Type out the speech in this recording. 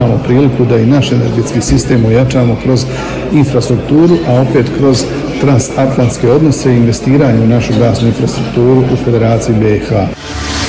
Imamo priliku da i naš energetski sistem ojačamo kroz infrastrukturu, a opet kroz transatlantske odnose i investiranje u našu gasnu infrastrukturu u Federaciji BiH.